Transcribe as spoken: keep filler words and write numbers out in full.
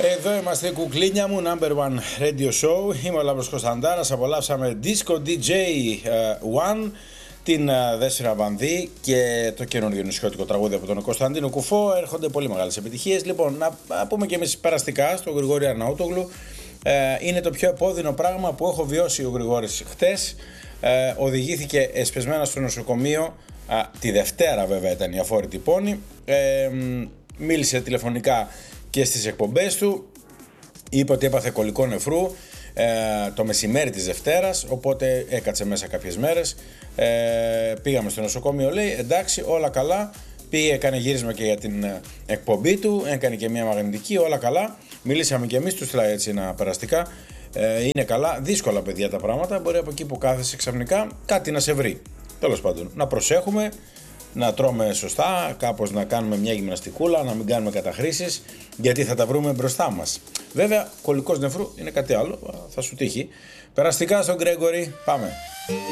Εδώ είμαστε, κουκλίνια μου, number one radio show. Είμαι ο Λάμπρος Κωνσταντάρας. Απολαύσαμε Disco ντι τζέι One, την uh, Δέσποινα Βανδύ και το καινούργιο νησιώτικο τραγούδι από τον Κωνσταντίνο Κουφό. Έρχονται πολύ μεγάλες επιτυχίες. Λοιπόν, να, να πούμε και εμείς περαστικά στον Γρηγόρη Αρναούτογλου. Ε, είναι το πιο επώδυνο πράγμα που έχω βιώσει ο Γρηγόρης χτες. Ε, οδηγήθηκε εσπεσμένα στο νοσοκομείο. Α, τη Δευτέρα βέβαια ήταν η αφόρητη πόνη. Ε, μίλησε τηλεφωνικά και στις εκπομπές του. Είπε ότι έπαθε κολλικό νεφρού ε, το μεσημέρι της Δευτέρας, οπότε έκατσε μέσα κάποιες μέρες. Ε, πήγαμε στο νοσοκομείο, λέει, εντάξει, όλα καλά. Πήγε, έκανε γύρισμα και για την εκπομπή του, έκανε και μια μαγνητική, όλα καλά. Μιλήσαμε και εμείς, του στείλα έτσι ένα περαστικά. Ε, είναι καλά, δύσκολα παιδιά τα πράγματα. Μπορεί από εκεί που κάθεσαι ξαφνικά κάτι να σε βρει. Τέλος πάντων, να προσέχουμε, να τρώμε σωστά, κάπως να κάνουμε μια γυμναστικούλα, να μην κάνουμε καταχρήσεις, γιατί θα τα βρούμε μπροστά μας. Βέβαια, κολλικός νεφρού είναι κάτι άλλο, θα σου τύχει. Περαστικά στον Γκρέγκορη, πάμε.